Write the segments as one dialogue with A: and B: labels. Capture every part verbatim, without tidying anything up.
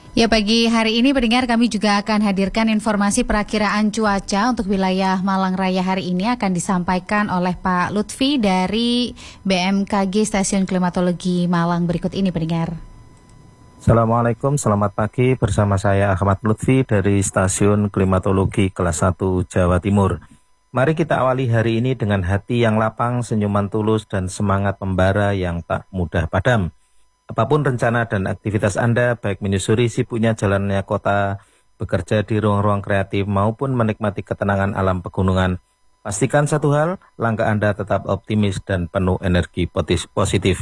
A: Ya, pagi hari ini pendengar kami juga akan hadirkan informasi perakiraan cuaca untuk wilayah Malang Raya hari ini akan disampaikan oleh Pak Lutfi dari B M K G Stasiun Klimatologi Malang berikut ini pendengar.
B: Assalamualaikum, selamat pagi, bersama saya Ahmad Lutfi dari Stasiun Klimatologi Kelas satu Jawa Timur. Mari kita awali hari ini dengan hati yang lapang, senyuman tulus, dan semangat membara yang tak mudah padam. Apapun rencana dan aktivitas Anda, baik menyusuri sibuknya jalannya kota, bekerja di ruang-ruang kreatif, maupun menikmati ketenangan alam pegunungan, pastikan satu hal, langkah Anda tetap optimis dan penuh energi positif.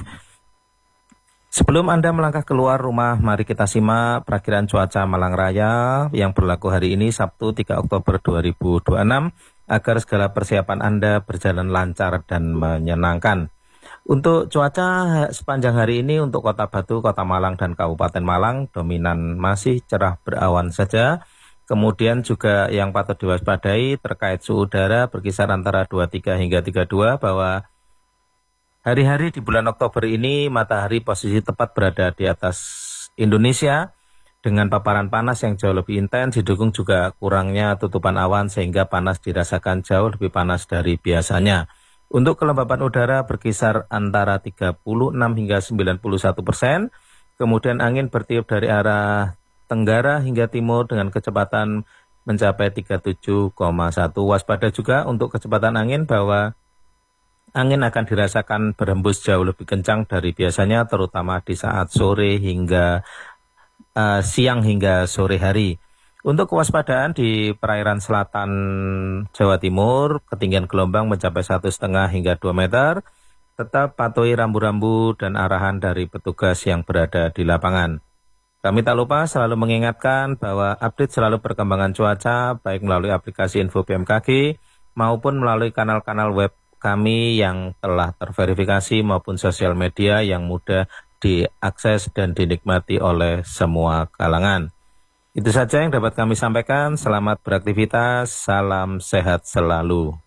B: Sebelum Anda melangkah keluar rumah, mari kita simak perakiraan cuaca Malang Raya yang berlaku hari ini Sabtu tiga Oktober dua ribu dua puluh enam agar segala persiapan Anda berjalan lancar dan menyenangkan. Untuk cuaca sepanjang hari ini untuk Kota Batu, Kota Malang, dan Kabupaten Malang dominan masih cerah berawan saja. Kemudian juga yang patut diwaspadai terkait suhu udara berkisar antara dua puluh tiga hingga tiga puluh dua, bahwa hari-hari di bulan Oktober ini matahari posisi tepat berada di atas Indonesia dengan paparan panas yang jauh lebih intens, didukung juga kurangnya tutupan awan sehingga panas dirasakan jauh lebih panas dari biasanya. Untuk kelembapan udara berkisar antara tiga puluh enam hingga sembilan puluh satu persen, kemudian angin bertiup dari arah tenggara hingga timur dengan kecepatan mencapai tiga puluh tujuh koma satu. Waspada juga untuk kecepatan angin bahwa angin akan dirasakan berhembus jauh lebih kencang dari biasanya, terutama di saat sore hingga uh, siang hingga sore hari. Untuk kewaspadaan di perairan selatan Jawa Timur, ketinggian gelombang mencapai satu koma lima hingga dua meter. Tetap patuhi rambu-rambu dan arahan dari petugas yang berada di lapangan. Kami tak lupa selalu mengingatkan bahwa update selalu perkembangan cuaca, baik melalui aplikasi Info B M K G maupun melalui kanal-kanal web kami yang telah terverifikasi maupun sosial media yang mudah diakses dan dinikmati oleh semua kalangan. Itu saja yang dapat kami sampaikan. Selamat beraktivitas, salam sehat selalu.